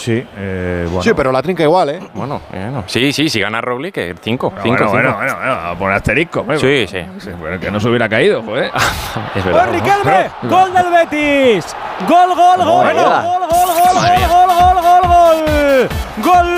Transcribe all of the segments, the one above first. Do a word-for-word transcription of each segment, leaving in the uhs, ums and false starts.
Sí, eh, bueno. Sí, pero la trinca igual, ¿eh? Bueno, bueno. Sí, sí, si gana Roglic, que cinco. Bueno, cinco, bueno, cinco. bueno, bueno, bueno, a poner asterisco. Bueno. Sí, sí. sí bueno, que no se hubiera caído, joder. Es verdad. ¡Gol, Riquelme! ¡Gol del Betis! ¡Gol, gol, gol! ¡Gol, gol, gol, gol, gol, gol, gol, gol! ¡Gol!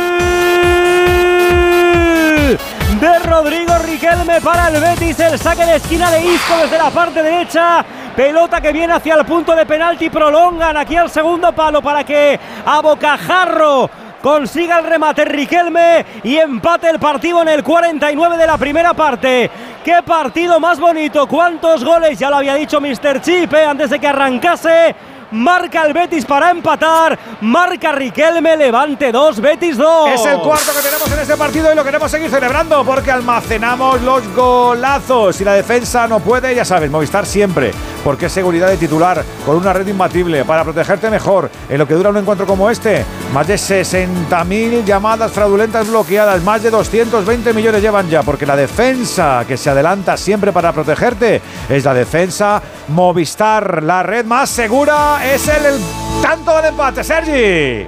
De Rodrigo Riquelme para el Betis, el saque de esquina de Isco desde la parte derecha, pelota que viene hacia el punto de penalti, prolongan aquí al segundo palo para que a bocajarro consiga el remate Riquelme y empate el partido en el cuarenta y nueve de la primera parte. ¡Qué partido más bonito! ¿Cuántos goles? Ya lo había dicho míster Chip, ¿eh? Antes de que arrancase. Marca el Betis para empatar, marca Riquelme, Levante dos, Betis dos. Es el cuarto que tenemos en este partido y lo queremos seguir celebrando porque almacenamos los golazos. Si la defensa no puede, ya sabes, Movistar siempre, porque es seguridad de titular, con una red imbatible para protegerte mejor en lo que dura un encuentro como este. Más de sesenta mil llamadas fraudulentas bloqueadas, más de doscientos veinte millones llevan ya, porque la defensa que se adelanta siempre para protegerte es la defensa Movistar, la red más segura. Es el, el tanto del empate, Sergi.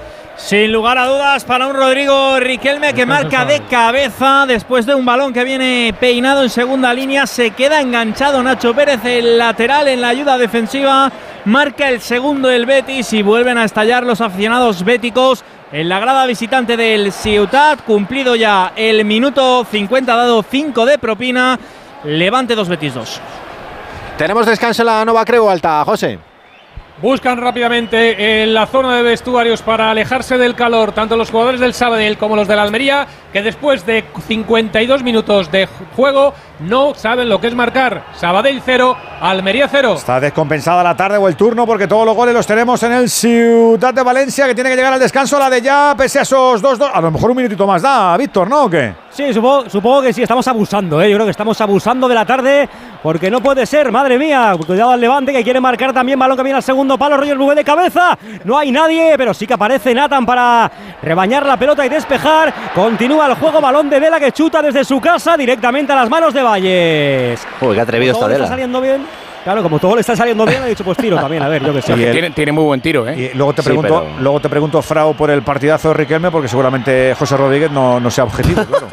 Sin lugar a dudas para un Rodrigo Riquelme que marca de cabeza después de un balón que viene peinado en segunda línea. Se queda enganchado Nacho Pérez, el lateral, en la ayuda defensiva. Marca el segundo el Betis y vuelven a estallar los aficionados béticos en la grada visitante del Ciutat. Cumplido ya el minuto cincuenta, dado cinco de propina. Levante dos, Betis dos. Tenemos descanso en la Nova Creu Alta, José. Buscan rápidamente en la zona de vestuarios para alejarse del calor tanto los jugadores del Sabadell como los de la Almería, que después de cincuenta y dos minutos de juego no saben lo que es marcar. Sabadell cero, Almería cero. Está descompensada la tarde o el turno porque todos los goles los tenemos en el Ciutat de Valencia, que tiene que llegar al descanso la de ya, pese a esos dos dos. A lo mejor un minutito más da, Víctor, ¿no? ¿O qué? Sí, supongo, supongo que sí, estamos abusando, ¿eh? Yo creo que estamos abusando de la tarde porque no puede ser, madre mía. Cuidado al Levante que quiere marcar también, balón que viene al segundo palo, Roger Bouvet de cabeza. No hay nadie, pero sí que aparece Nathan para rebañar la pelota y despejar. Continúa el juego, balón de Dela que chuta desde su casa directamente a las manos de Valles. Uy, qué atrevido está Dela. ¿Está saliendo bien? Claro, como todo le está saliendo bien, ha dicho pues tiro también, a ver, yo que sé. Tiene, tiene muy buen tiro, ¿eh? Y luego te Sí, pregunto, pero... luego te pregunto, Frau, por el partidazo de Riquelme, porque seguramente José Rodríguez no, no sea objetivo, claro.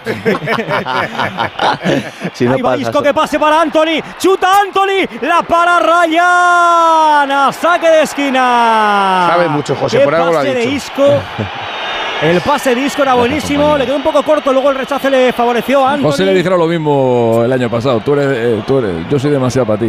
si no Ahí va pasa Isco, eso. que pase para Anthony, chuta Anthony, la para Ryan, saque de esquina. Sabe mucho, José, Qué por algo lo ha pase de dicho. Isco. El pase de Isco era buenísimo, le quedó un poco corto, luego el rechace le favoreció a Anthony. José le dijeron lo mismo el año pasado. Tú eres, eh, tú eres, yo soy demasiado para ti.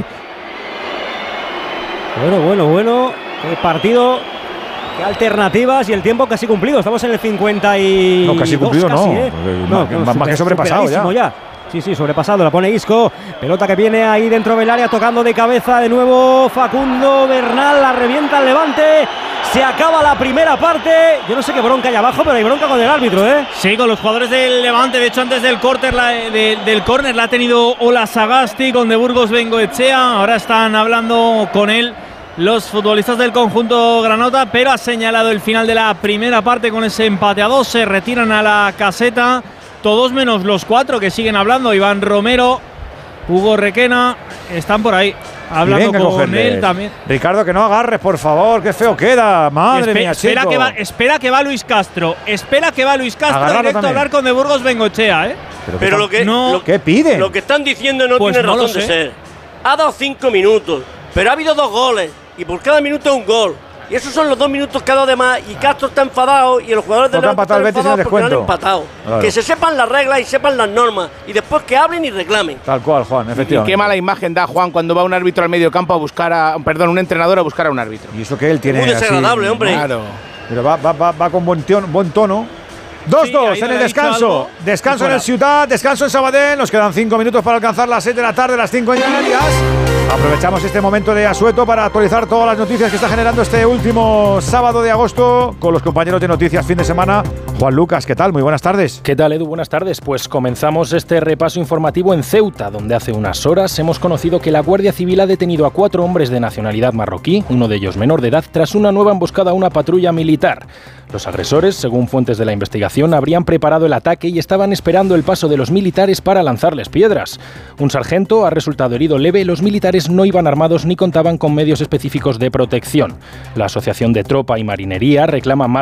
Bueno, bueno, bueno. Qué partido, qué alternativas y el tiempo casi cumplido. Estamos en el cincuenta y No, casi cumplido casi, no. ¿eh? Más que- más que sobrepasado ya. ya. Sí, sí, sobrepasado. La pone Isco. Pelota que viene ahí dentro del área, tocando de cabeza de nuevo Facundo Bernal. La revienta el Levante. Se acaba la primera parte. Yo no sé qué bronca hay abajo, pero hay bronca con el árbitro, ¿eh? Sí, con los jugadores del Levante. De hecho, antes del córner la, de, del córner la ha tenido Ola Sagasti con De Burgos Bengoechea. Ahora están hablando con él los futbolistas del conjunto granota, pero ha señalado el final de la primera parte con ese empate a dos. Se retiran a la caseta, todos menos los cuatro que siguen hablando. Iván Romero, Hugo Requena, están por ahí hablando Venga, con cogerles. él también. Ricardo, que no agarres, por favor, qué feo queda. Madre Espe- mía, espera, chico. que va, espera que va Luis Castro. Espera que va Luis Castro Agarrarlo directo también. a hablar con De Burgos Bengoechea, ¿eh? Pero, Pero qué lo que, no- lo, ¿qué pide? lo que están diciendo no Pues tiene no lo razón de sé. ser. Ha dado cinco minutos, pero ha habido dos goles y por cada minuto es un gol. Y esos son los dos minutos que ha dado de más. Y Castro está enfadado y los jugadores de Porque ha Levante empatado están el Betis en enfadados porque no han descuento. empatado. Claro. Que se sepan las reglas y sepan las normas y después que hablen y reclamen. Tal cual, Juan, Y efectivamente. qué mala imagen da Juan cuando va un árbitro al medio campo a buscar a, perdón, un entrenador a buscar a un árbitro. Y eso que él tiene Muy desagradable, así, hombre. Claro. Pero va, va, va, va con buen, tion- buen tono. dos dos Sí, ahí en le el ha dicho descanso. algo Descanso y en el fuera. Ciutat, descanso en Sabadell. Nos quedan cinco minutos para alcanzar las seis de la tarde, las cinco en Canarias. Aprovechamos este momento de asueto para actualizar todas las noticias que está generando este último sábado de agosto con los compañeros de Noticias Fin de Semana. Juan Lucas, ¿qué tal? Muy buenas tardes. ¿Qué tal, Edu? Buenas tardes. Pues comenzamos este repaso informativo en Ceuta, donde hace unas horas hemos conocido que la Guardia Civil ha detenido a cuatro hombres de nacionalidad marroquí, uno de ellos menor de edad, tras una nueva emboscada a una patrulla militar. Los agresores, según fuentes de la investigación, habrían preparado el ataque y estaban esperando el paso de los militares para lanzarles piedras. Un sargento ha resultado herido leve. Los militares no iban armados ni contaban con medios específicos de protección. La Asociación de Tropa y Marinería reclama más